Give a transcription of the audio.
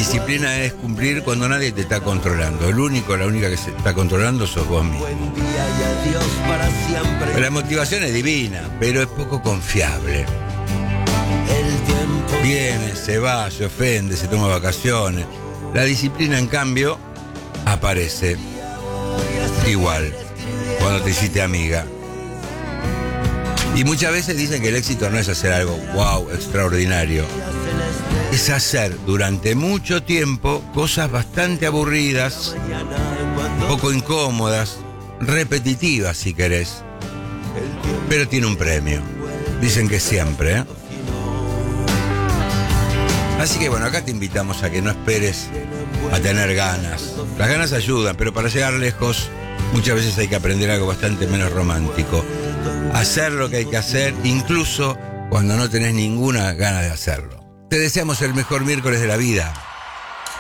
Disciplina es cumplir cuando nadie te está controlando. La única que se está controlando sos vos mismo. La motivación es divina, pero es poco confiable. Viene, se va, se ofende, se toma vacaciones. La disciplina, en cambio, aparece igual cuando te hiciste amiga. Y muchas veces dicen que el éxito no es hacer algo wow, extraordinario. Es hacer durante mucho tiempo cosas bastante aburridas, poco incómodas, repetitivas si querés. Pero tiene un premio. Dicen que siempre, ¿eh? Así que bueno, acá te invitamos a que no esperes a tener ganas. Las ganas ayudan, pero para llegar lejos muchas veces hay que aprender algo bastante menos romántico. Hacer lo que hay que hacer, incluso cuando no tenés ninguna gana de hacerlo. Te deseamos el mejor miércoles de la vida.